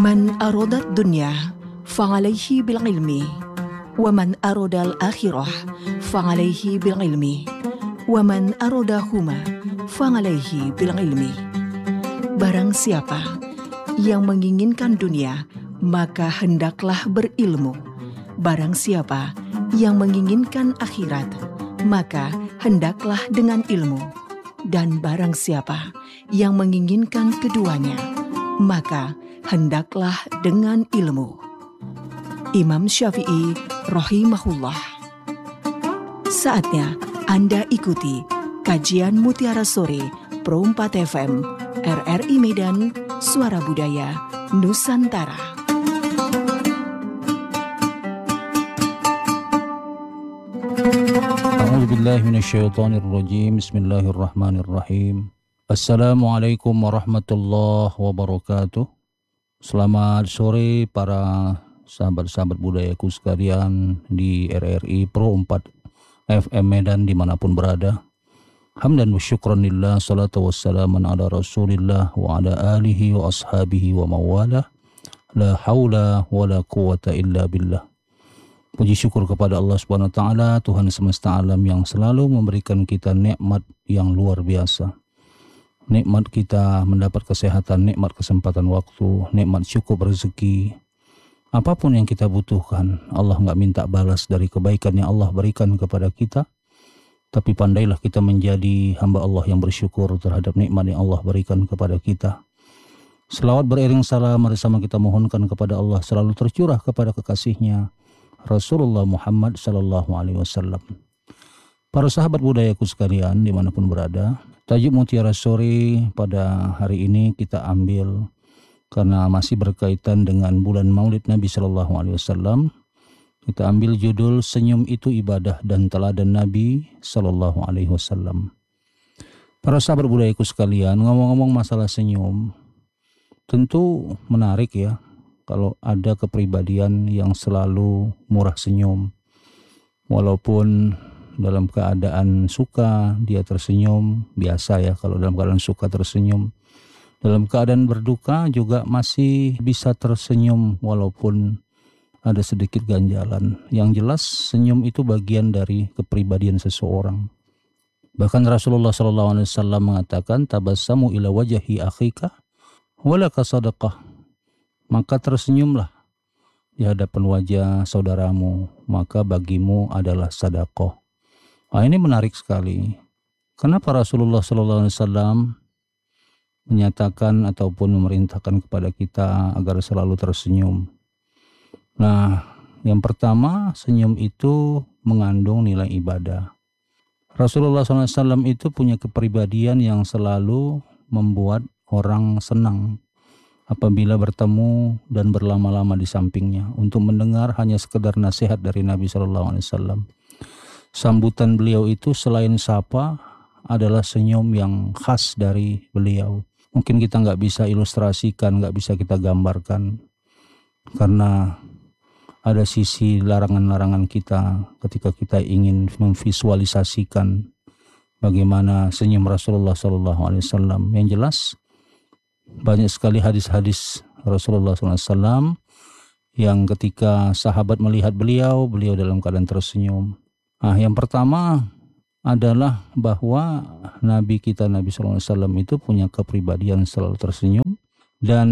من أراد الدنيا فعليه بالعلم ومن أراد الآخرة فعليه بالعلم ومن أرادهما فعليه بالعلم. Barang siapa yang menginginkan dunia, maka hendaklah berilmu. Barang siapa yang menginginkan akhirat, maka hendaklah dengan ilmu. Dan barang siapa yang menginginkan keduanya, maka hendaklah dengan ilmu. Imam Syafi'i rahimahullah. Saatnya Anda ikuti kajian Mutiara Sore Pro 4 FM RRI Medan, Suara Budaya Nusantara. A'udzubillahi minasyaitonirrajim. Bismillahirrahmanirrahim. Assalamualaikum warahmatullahi wabarakatuh. Selamat sore para sahabat-sahabat budayaku sekalian di RRI Pro 4 FM Medan dimanapun berada. Hamdan wa syukran lillah, salatu wassalaman ala rasulillah wa ala alihi wa ashabihi wa mawala. La hawla wa la quwata illa billah. Puji syukur kepada Allah Subhanahu wa taala, Tuhan semesta alam yang selalu memberikan kita nikmat yang luar biasa. Nikmat kita mendapat kesehatan, nikmat kesempatan waktu, nikmat cukup rezeki. Apapun yang kita butuhkan, Allah enggak minta balas dari kebaikan yang Allah berikan kepada kita. Tapi pandailah kita menjadi hamba Allah yang bersyukur terhadap nikmat yang Allah berikan kepada kita. Selawat beriring salam bersama kita mohonkan kepada Allah selalu tercurah kepada kekasihnya Rasulullah Muhammad sallallahu alaihi wasallam. Para sahabat budayaku sekalian dimanapun berada, tajuk Mutiara Sore pada hari ini kita ambil karena masih berkaitan dengan bulan Maulid Nabi sallallahu alaihi wasallam. Kita ambil judul Senyum Itu Ibadah dan Teladan Nabi sallallahu alaihi wasallam. Para sahabat budayaku sekalian, ngomong-ngomong masalah senyum, tentu menarik ya kalau ada kepribadian yang selalu murah senyum. Walaupun dalam keadaan suka dia tersenyum, biasa ya kalau dalam keadaan suka tersenyum. Dalam keadaan berduka juga masih bisa tersenyum walaupun ada sedikit ganjalan. Yang jelas senyum itu bagian dari kepribadian seseorang. Bahkan Rasulullah SAW mengatakan, tabassamu ila wajhi akhika walaka sadaqah. Maka tersenyumlah di hadapan wajah saudaramu, maka bagimu adalah sedekah. Ini menarik sekali. Kenapa Rasulullah SAW menyatakan ataupun memerintahkan kepada kita agar selalu tersenyum? Nah, yang pertama, senyum itu mengandung nilai ibadah. Rasulullah SAW itu punya kepribadian yang selalu membuat orang senang apabila bertemu dan berlama-lama di sampingnya untuk mendengar hanya sekedar nasihat dari Nabi SAW. Sambutan beliau itu selain sapa adalah senyum yang khas dari beliau. Mungkin kita nggak bisa ilustrasikan, nggak bisa kita gambarkan karena ada sisi larangan-larangan kita ketika kita ingin memvisualisasikan bagaimana senyum Rasulullah SAW. Yang jelas banyak sekali hadis-hadis Rasulullah SAW yang ketika sahabat melihat beliau dalam keadaan tersenyum. Nah, yang pertama adalah bahwa Nabi kita Nabi SAW itu punya kepribadian selalu tersenyum dan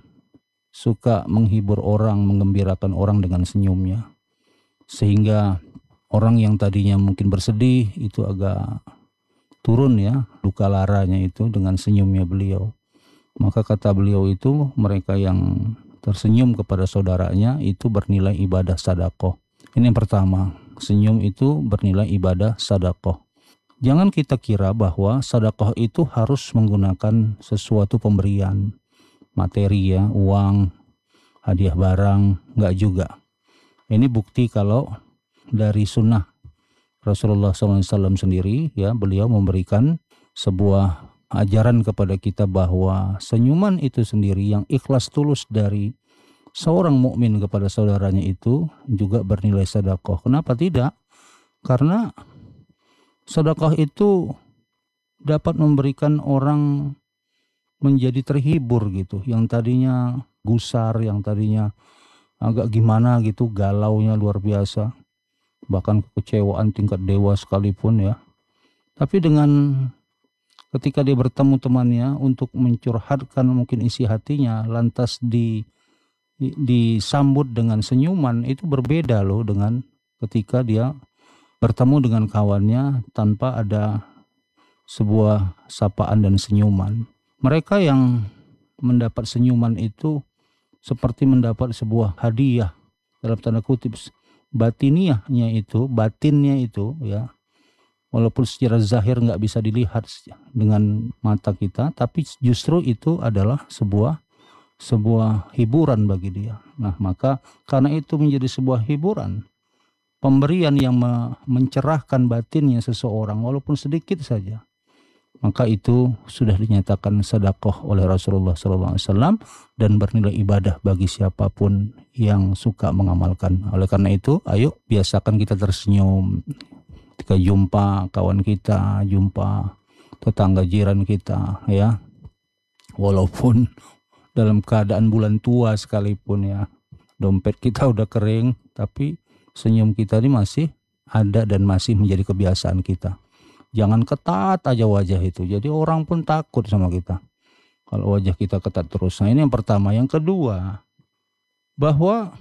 suka menghibur orang, menggembirakan orang dengan senyumnya. Sehingga orang yang tadinya mungkin bersedih itu agak turun ya, duka laranya itu dengan senyumnya beliau. Maka kata beliau itu mereka yang tersenyum kepada saudaranya itu bernilai ibadah sedekah. Ini yang pertama, senyum itu bernilai ibadah sedekah. Jangan kita kira bahwa sedekah itu harus menggunakan sesuatu pemberian. Materi ya, uang, hadiah barang, enggak juga. Ini bukti kalau dari sunnah Rasulullah SAW sendiri ya, beliau memberikan sebuah ajaran kepada kita bahwa senyuman itu sendiri yang ikhlas tulus dari seorang mukmin kepada saudaranya itu juga bernilai sedekah. Kenapa tidak? Karena sedekah itu dapat memberikan orang menjadi terhibur gitu, yang tadinya gusar, yang tadinya agak gimana gitu, galaunya luar biasa, bahkan kekecewaan tingkat dewa sekalipun ya. Tapi dengan ketika dia bertemu temannya untuk mencurhatkan mungkin isi hatinya, lantas disambut dengan senyuman, itu berbeda loh dengan ketika dia bertemu dengan kawannya tanpa ada sebuah sapaan dan senyuman. Mereka yang mendapat senyuman itu seperti mendapat sebuah hadiah, dalam tanda kutip, batinnya itu ya, walaupun secara zahir nggak bisa dilihat dengan mata kita, tapi justru itu adalah sebuah hiburan bagi dia. Nah, maka karena itu menjadi sebuah hiburan, pemberian yang mencerahkan batinnya seseorang walaupun sedikit saja, maka itu sudah dinyatakan sedekah oleh Rasulullah SAW dan bernilai ibadah bagi siapapun yang suka mengamalkan. Oleh karena itu, ayo biasakan kita tersenyum ketika jumpa kawan kita, jumpa tetangga jiran kita ya, walaupun dalam keadaan bulan tua sekalipun ya, dompet kita udah kering, tapi senyum kita ini masih ada dan masih menjadi kebiasaan kita. Jangan ketat aja wajah itu, jadi orang pun takut sama kita kalau wajah kita ketat terus. Nah, ini yang pertama. Yang kedua, bahwa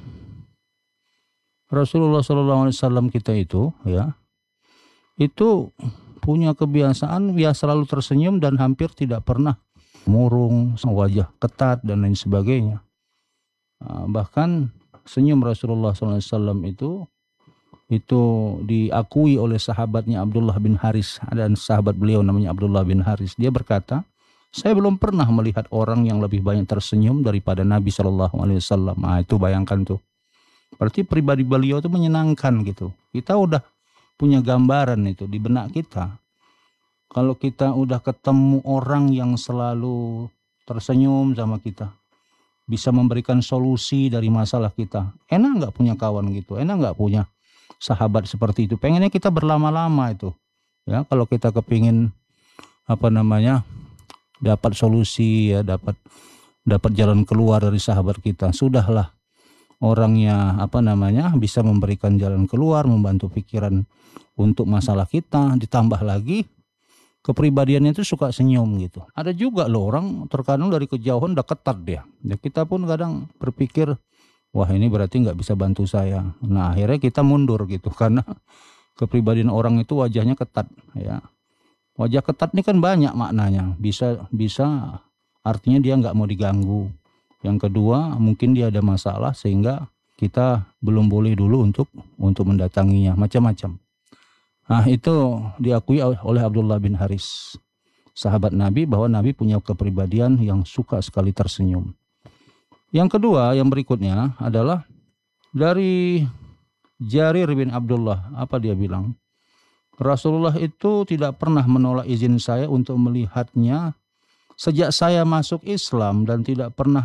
Rasulullah SAW kita itu ya, itu punya kebiasaan dia selalu tersenyum dan hampir tidak pernah murung, wajah ketat dan lain sebagainya. Bahkan senyum Rasulullah SAW itu diakui oleh sahabatnya Abdullah bin Haris, dan sahabat beliau namanya Abdullah bin Haris. Dia berkata, saya belum pernah melihat orang yang lebih banyak tersenyum daripada Nabi SAW. Nah, itu bayangkan tuh. Berarti pribadi beliau itu menyenangkan gitu. Kita udah punya gambaran itu di benak kita. Kalau kita udah ketemu orang yang selalu tersenyum sama kita, bisa memberikan solusi dari masalah kita, enak nggak punya kawan gitu, enak nggak punya sahabat seperti itu. Pengennya kita berlama-lama itu ya, kalau kita kepingin dapat solusi ya, dapat jalan keluar dari sahabat kita, sudahlah orangnya bisa memberikan jalan keluar, membantu pikiran untuk masalah kita, ditambah lagi kepribadiannya itu suka senyum gitu. Ada juga loh orang terkadang dari kejauhan udah ketat dia. Ya, kita pun kadang berpikir, wah ini berarti nggak bisa bantu saya. Nah, akhirnya kita mundur gitu karena kepribadian orang itu wajahnya ketat ya. Wajah ketat ini kan banyak maknanya. Bisa artinya dia nggak mau diganggu. Yang kedua, mungkin dia ada masalah sehingga kita belum boleh dulu untuk mendatanginya, macam-macam. Nah, itu diakui oleh Abdullah bin Haris, sahabat Nabi, bahwa Nabi punya kepribadian yang suka sekali tersenyum. Yang kedua, yang berikutnya adalah dari Jarir bin Abdullah. Apa dia bilang? Rasulullah itu tidak pernah menolak izin saya untuk melihatnya sejak saya masuk Islam, dan tidak pernah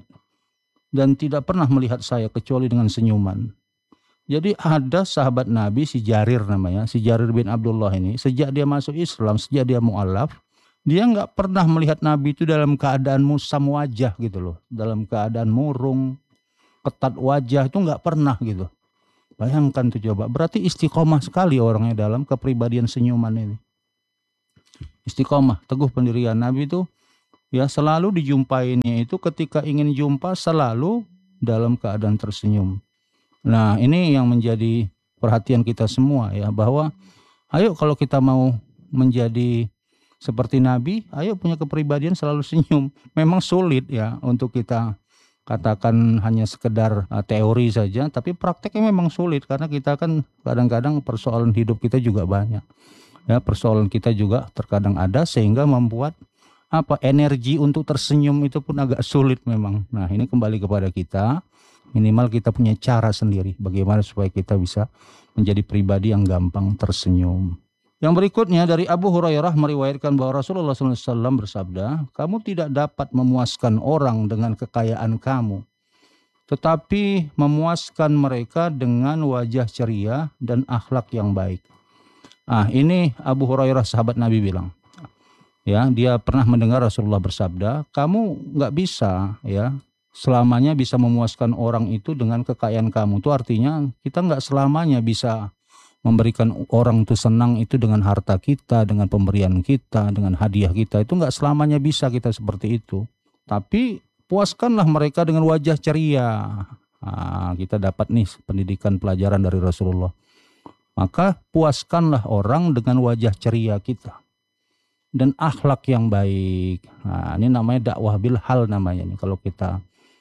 melihat saya kecuali dengan senyuman. Jadi ada sahabat Nabi, si Jarir namanya, si Jarir bin Abdullah ini, sejak dia masuk Islam, sejak dia mu'alaf, dia nggak pernah melihat Nabi itu dalam keadaan musam wajah gitu loh, dalam keadaan murung, ketat wajah, itu nggak pernah gitu. Bayangkan tuh coba, berarti istiqomah sekali orangnya dalam kepribadian senyuman ini. Istiqomah, teguh pendirian. Nabi itu ya selalu dijumpainya itu ketika ingin jumpa selalu dalam keadaan tersenyum. Nah, ini yang menjadi perhatian kita semua ya, bahwa ayo kalau kita mau menjadi seperti Nabi, ayo punya kepribadian selalu senyum. Memang sulit ya untuk kita katakan hanya sekedar teori saja, tapi prakteknya memang sulit karena kita kan kadang-kadang persoalan hidup kita juga banyak. Ya, persoalan kita juga terkadang ada sehingga membuat energi untuk tersenyum itu pun agak sulit memang. Nah, ini kembali kepada kita. Minimal kita punya cara sendiri bagaimana supaya kita bisa menjadi pribadi yang gampang tersenyum. Yang berikutnya dari Abu Hurairah meriwayatkan bahwa Rasulullah SAW bersabda, kamu tidak dapat memuaskan orang dengan kekayaan kamu, tetapi memuaskan mereka dengan wajah ceria dan akhlak yang baik. Ini Abu Hurairah sahabat Nabi bilang. Ya, dia pernah mendengar Rasulullah bersabda, kamu nggak bisa ya selamanya bisa memuaskan orang itu dengan kekayaan kamu. Itu artinya kita nggak selamanya bisa memberikan orang itu senang itu dengan harta kita, dengan pemberian kita, dengan hadiah kita. Itu nggak selamanya bisa kita seperti itu. Tapi puaskanlah mereka dengan wajah ceria. Kita dapat nih pendidikan pelajaran dari Rasulullah. Maka puaskanlah orang dengan wajah ceria kita dan akhlak yang baik. Ini namanya dakwah bil hal namanya nih. Kalau kita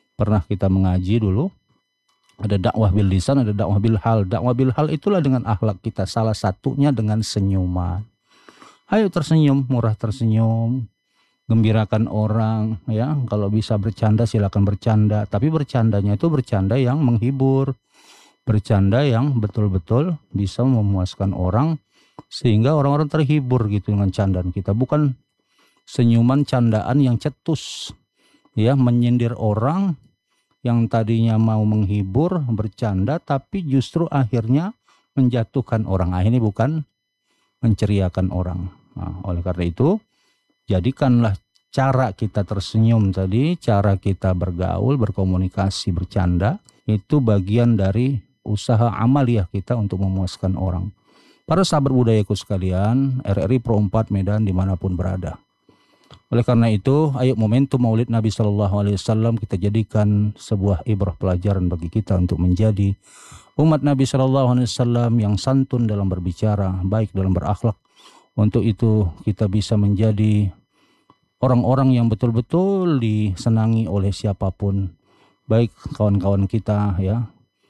mengaji dulu, ada dakwah bil lisan, ada dakwah bil hal. Dakwah bil hal itulah dengan akhlak kita. Salah satunya dengan senyuman. Ayo tersenyum, murah tersenyum, gembirakan orang, ya. Kalau bisa bercanda silakan bercanda, tapi bercandanya itu bercanda yang menghibur, bercanda yang betul-betul bisa memuaskan orang sehingga orang-orang terhibur gitu dengan candaan kita. Bukan senyuman candaan yang cetus, ya, menyindir orang yang tadinya mau menghibur, bercanda, tapi justru akhirnya menjatuhkan orang. Ini bukan menceriakan orang. Oleh karena itu, jadikanlah cara kita tersenyum tadi, cara kita bergaul, berkomunikasi, bercanda, itu bagian dari usaha amaliyah kita untuk memuaskan orang. Para sahabat budayaku sekalian, RRI Pro 4 Medan dimanapun berada. Oleh karena itu, ayo momentum Maulid Nabi SAW kita jadikan sebuah ibrah pelajaran bagi kita untuk menjadi umat Nabi SAW yang santun dalam berbicara, baik dalam berakhlak. Untuk itu kita bisa menjadi orang-orang yang betul-betul disenangi oleh siapapun, baik kawan-kawan kita, ya,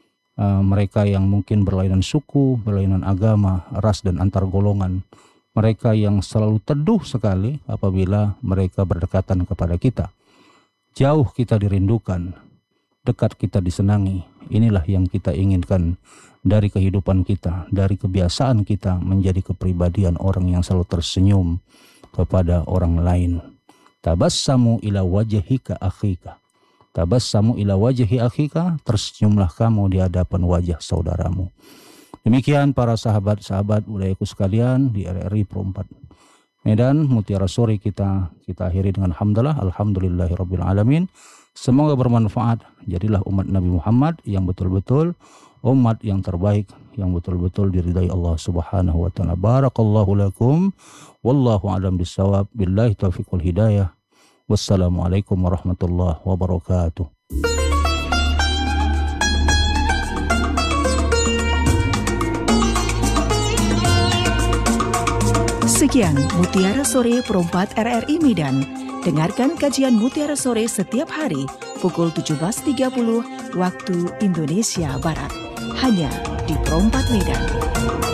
mereka yang mungkin berlainan suku, berlainan agama, ras dan antar golongan. Mereka yang selalu teduh sekali apabila mereka berdekatan kepada kita. Jauh kita dirindukan, dekat kita disenangi. Inilah yang kita inginkan dari kehidupan kita, dari kebiasaan kita menjadi kepribadian orang yang selalu tersenyum kepada orang lain. Tabassamu ila wajhika akhika. Tabassamu ila wajhi akhika, tersenyumlah kamu di hadapan wajah saudaramu. Demikian para sahabat-sahabat budayaku sekalian di RRI Pro 4 Medan, Mutiara Sore kita akhiri dengan hamdalah, alhamdulillahirabbil alamin. Semoga bermanfaat. Jadilah umat Nabi Muhammad yang betul-betul umat yang terbaik, yang betul-betul diridai Allah Subhanahu wa taala. Barakallahu lakum wallahu a'lam bissawab. Billahi taufiq wal hidayah. Wassalamualaikum warahmatullahi wabarakatuh. Sekian Mutiara Sore Pro 4 RRI Medan. Dengarkan kajian Mutiara Sore setiap hari pukul 17.30 waktu Indonesia Barat. Hanya di Pro 4 Medan.